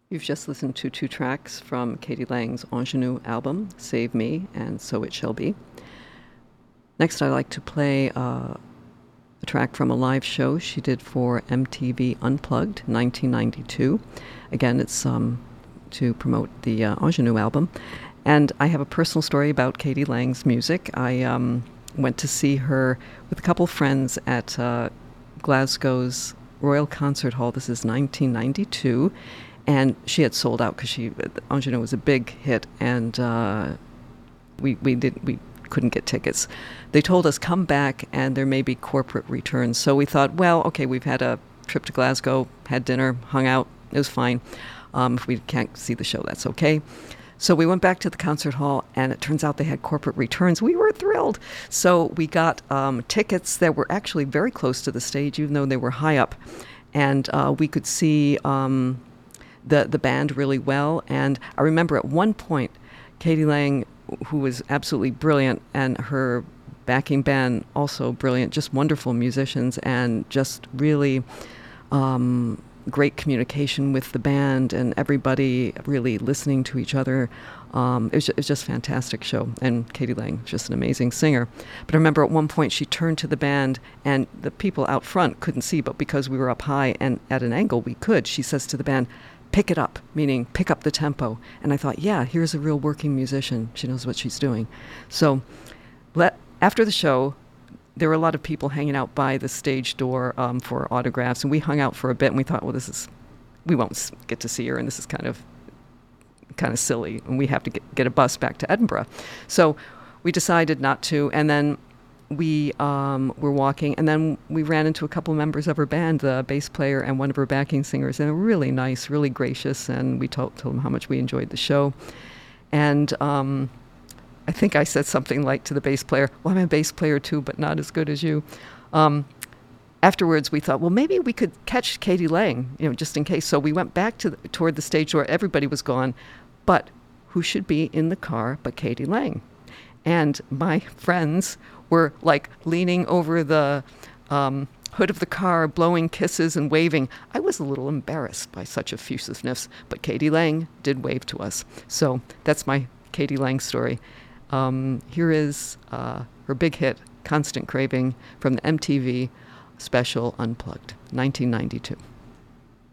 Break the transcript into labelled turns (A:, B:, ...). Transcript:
A: You've just listened to two tracks from Katie Lang's Ingenue album, Save Me and So It Shall Be. Next, I'd like to play a track from a live show she did for MTV Unplugged, 1992. Again, it's to promote the Ingenue album. And I have a personal story about Katie Lang's music. I went to see her with a couple friends at Glasgow's Royal Concert Hall. This is 1992. And she had sold out because Ingenue was a big hit, and we couldn't get tickets. They told us come back and there may be corporate returns. So we thought, well, okay, we've had a trip to Glasgow, had dinner, hung out, it was fine. If we can't see the show, that's okay. So we went back to the concert hall, and it turns out they had corporate returns. We were thrilled. So we got tickets that were actually very close to the stage, even though they were high up. And we could see the band really well. And I remember at one point, Katie Lang, who was absolutely brilliant, and her backing band also brilliant, just wonderful musicians, and just really great communication with the band, and everybody really listening to each other. It was just a fantastic show, and Katie Lang, just an amazing singer. But I remember at one point she turned to the band, and the people out front couldn't see, but because we were up high and at an angle we could, she says to the band, "Pick it up," meaning pick up the tempo. And I thought, yeah, here's a real working musician. She knows what she's doing. So after the show, there were a lot of people hanging out by the stage door for autographs, and we hung out for a bit, and we thought, well, we won't get to see her, and this is kind of silly, and we have to get a bus back to Edinburgh. So we decided not to, and then we were walking, and then we ran into a couple of members of her band, the bass player and one of her backing singers, and they were really nice, really gracious, and we told them how much we enjoyed the show. And I think I said something like to the bass player, well, I'm a bass player too, but not as good as you. Afterwards, we thought, well, maybe we could catch Katie Lang, just in case. So we went back toward the stage door. Everybody was gone, but who should be in the car but Katie Lang? And my friends were like leaning over the hood of the car, blowing kisses and waving. I was a little embarrassed by such effusiveness, but Katie Lang did wave to us. So that's my Katie Lang story. Here is her big hit, Constant Craving, from the MTV special Unplugged, 1992.